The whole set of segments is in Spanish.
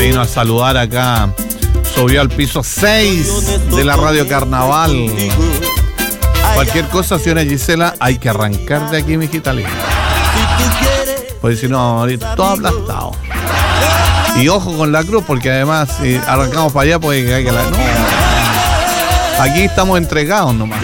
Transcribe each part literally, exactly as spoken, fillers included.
vino a saludar acá. Subió al piso seis de la Radio Carnaval. Cualquier cosa, señora Gisela, hay que arrancar de aquí, mijita linda. Pues si no, vamos a morir todo aplastado. Y ojo con la cruz, porque además, si arrancamos para allá, puede que caiga la... No. Aquí estamos entregados nomás.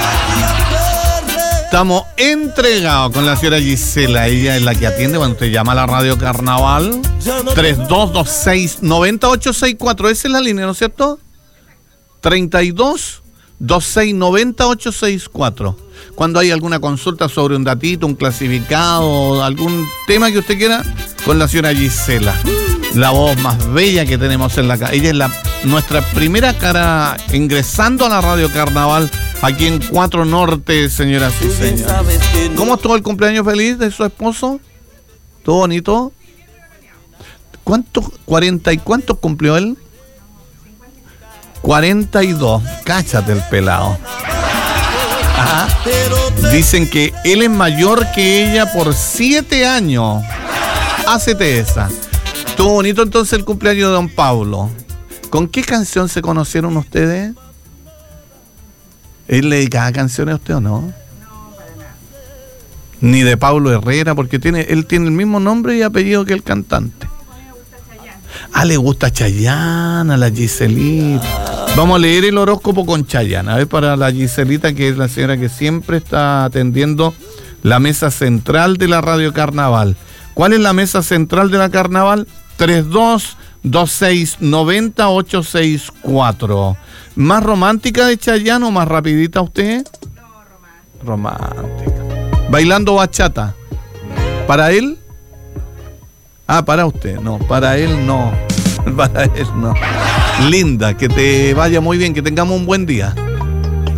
Estamos entregados con la señora Gisela. Ella es la que atiende cuando usted llama a la Radio Carnaval. tres dos dos seis, nueve ocho seis cuatro. Esa es la línea, ¿no es cierto? treinta y dos, veintiséis, noventa, ochocientos sesenta y cuatro. Cuando hay alguna consulta sobre un datito, un clasificado, algún tema que usted quiera, con la señora Gisela. La voz más bella que tenemos en la casa. Ella es la, nuestra primera cara ingresando a la Radio Carnaval aquí en Cuatro Norte, señoras y señores. ¿Cómo estuvo el cumpleaños feliz de su esposo? ¿Todo bonito? ¿Cuántos, cuarenta y cuántos cumplió él? cuarenta y dos. Cáchate el pelado. Ajá. Dicen que él es mayor que ella por siete años. Hácete esa. Estuvo bonito entonces el cumpleaños de don Pablo. ¿Con qué canción se conocieron ustedes? ¿Él le dedicaba canciones a usted o no? No, para nada. Ni de Pablo Herrera, porque tiene, él tiene el mismo nombre y apellido que el cantante. Ah, le gusta Chayanne, a la Giselita. Vamos a leer el horóscopo con Chayanne. A ver, para la Giselita, que es la señora que siempre está atendiendo la mesa central de la Radio Carnaval. ¿Cuál es la mesa central de la Carnaval? tres dos dos seis, nueve ocho seis cuatro. ¿Más romántica de Chayanne o más rapidita usted? No, romántica. Romántica. ¿Bailando bachata? ¿Para él? Ah, para usted. No, para él no. Para él no. Linda, que te vaya muy bien, que tengamos un buen día.